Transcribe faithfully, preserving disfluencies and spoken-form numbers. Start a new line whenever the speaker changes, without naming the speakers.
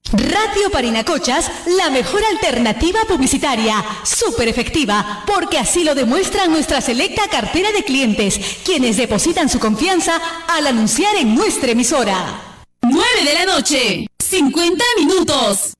Radio Parinacochas, la mejor alternativa publicitaria, súper efectiva, porque así lo demuestra nuestra selecta cartera de clientes, quienes depositan su confianza al anunciar en nuestra emisora.
nueve de la noche, cincuenta minutos.